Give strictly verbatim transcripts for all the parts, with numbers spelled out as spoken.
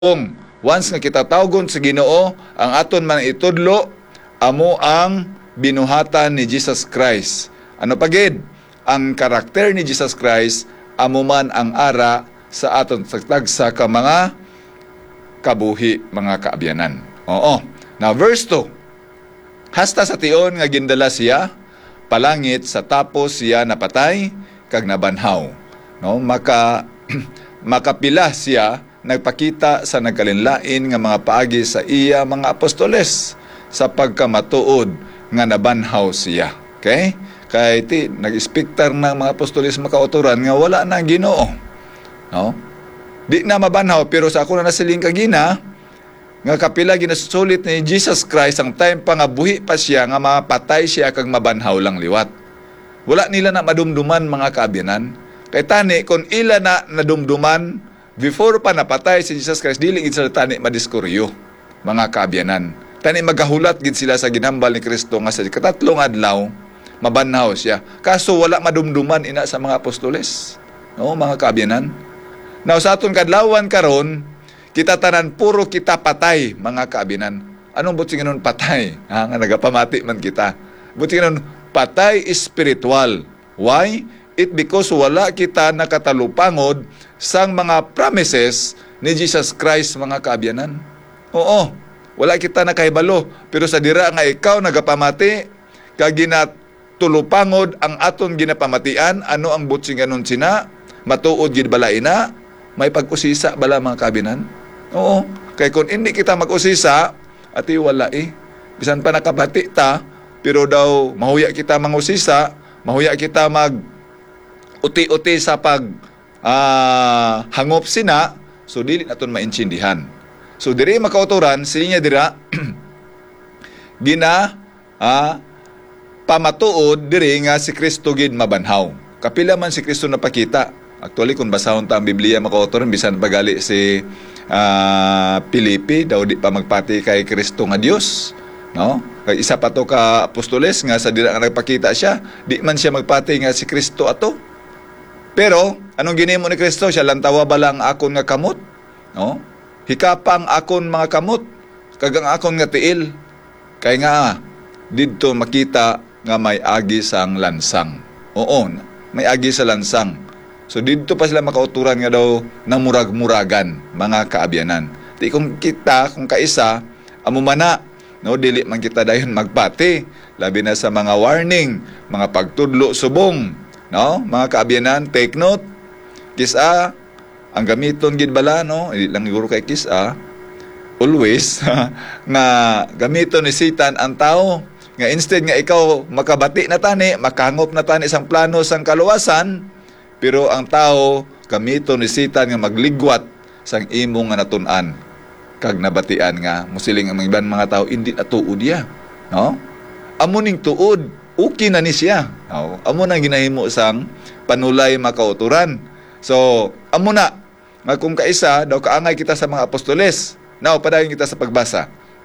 Kung once nga kita tawgon sa Ginoo, ang aton man itudlo amo ang binuhatan ni Jesus Christ. Ano pagid? Ang karakter ni Jesus Christ amo man ang ara sa aton tagsa ka mga kabuhi, mga kaabyanan. Oo. Now verse two. Hasta sa tion nga gindala siya palangit sa tapos siya napatay kag nabanhaw. No, maka makapila siya nagpakita sa nagkalinlain nga mga paagi sa iya mga apostoles sa pagkamatuod nga nabanhaw siya. Okay? Kay ti nag-expectar ng mga apostoles makauturan nga wala na ang Ginoo. No? Di na mabanhaw pero sa ako na nasiling kagina nga kapila ginasulit ni Jesus Christ ang time pa nga buhi pa siya nga mapatay siya kag mabanhaw lang liwat. Wala nila na madumduman mga kaabyanan. Kay tani kung ila na nadumduman before pa napatay si Jesus Christ, dili gid sila tani madiskuryo, mga kaabyanan. Tani magahulat gid sila sa ginhambal ni Kristo nga sa katatlong adlaw mabanhaw siya. Kaso wala madumduman ina sa mga apostoles. No, mga kaabyanan. Now sa aton kadlawan karon, kita tanan puro kita patay, mga kaabyanan. Anong buti ngayon patay? Ha, nga nagapamati man kita. Buti ngayon patay spiritual. Why? It because wala kita nakatalupangod sang mga promises ni Jesus Christ, mga kaabyanan. Oo, wala kita nakahibalo. Pero sa dira nga ikaw nagapamati, kag ginatulupangod ang aton ginapamatian, ano ang butsing ganon sina? Matuod gid bala ina? May pag-usisa bala, mga kaabyanan? Oo, kay kung hindi kita mag-usisa, ati wala eh. Bisan pa nakabati ta, pero daw mahuya kita mangusisa, mahuya kita mag uti-uti sa pag uh, hangop sina, so dili naton maintindihan. So diri makauturan sinya dira gina uh, pamatuod diri nga si Kristo gid mabanhaw. Kapila man si Kristo napakita. Actually kung basahon ta ang Biblia makauturan bisan pagali si uh, Pilipi daw di pa magpati kay Kristo nga Dios, no? Kay isa pa to ka apostoles nga sa dira nga nagpakita siya, di man siya magpati nga si Kristo ato. Pero, anong ginimo ni Kristo? Siya lantawa ba lang akon nga kamot? No? Hikapang akon mga kamot, kagang akon nga tiil. Kaya nga, dito makita nga may agi sang lansang. Oo, may agi sa lansang. So, dito pa sila makauturan nga daw ng murag-muragan, mga kaabyanan. Di kung kita, kung kaisa, amumana, no, dili man kita dayon magpati. Labi na sa mga warning, mga pagtudlo subong, no, mga kaabyanan, take note. Kisa, ang gamiton gid bala, no, hindi lang siguro kay kisa, always, nga gamiton ni Satan ang tao, nga instead nga ikaw makabati na tani, makangop na tani isang plano sang kaluwasan, pero ang tao, gamiton ni Satan nga magligwat sang imong nga natun-an, kag nabatian nga, musiling ang ibang mga tao, hindi na tuod ya, no? Amuning tuod, okay na ni siya. Oh, amo na ginahimo sang panulay makauturan. So, amo na nga kung kaisa daw kaangay kita sa mga apostoles. Now, padayon kita sa pagbasa.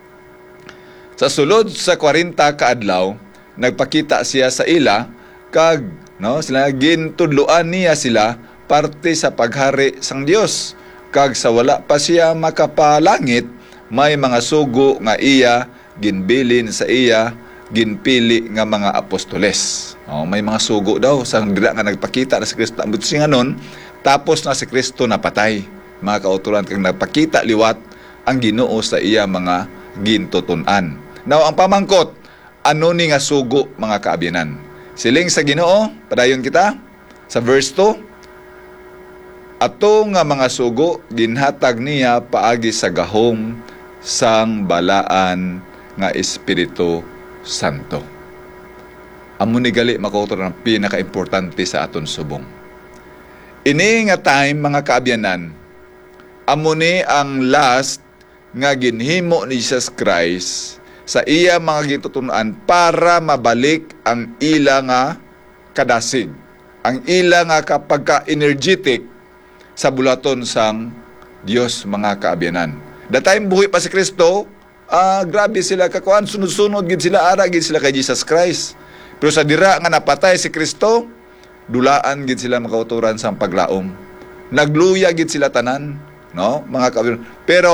Sa sulod sa kwarenta ka adlaw, nagpakita siya sa ila kag no, sila gintudloan niya sila parte sa paghari sang Dios. Kag sa wala pa siya makapalangit, may mga sugo nga iya ginbilin sa iya ginpili nga mga apostoles. Oh, may mga sugo daw sang dira nga nagpakita na si Kristo. Ambot siya nganon, tapos na si Kristo napatay. Mga kauturan kang nagpakita liwat ang Ginoo sa iya mga gintutunan. Now, ang pamangkot, ano ni nga sugo, mga kaabyanan? Siling sa Ginoo, padayon kita sa verse two. Ato nga mga sugo ginhatag niya paagi sa gahom sang balaan nga Espiritu Santo. Amo ni gali makauturan ang pinaka-importante sa aton subong. Ini nga time, mga kaabyanan, amo ni ang last nga ginhimo ni Jesus Christ sa iya mga gitutunan para mabalik ang ila nga kadasig, ang ila nga kapagka-energetic sa bulaton sang Dios, mga kaabyanan. The time buhi pa si Kristo, Ah, grabe sila kakuan, sunod-sunod gid sila, ara gid sila kay Jesus Christ. Pero sa dira nga napatay si Kristo, dulaan gid sila makauturan sa paglaom. Nagluya gid sila tanan, no? Mga kauban. Pero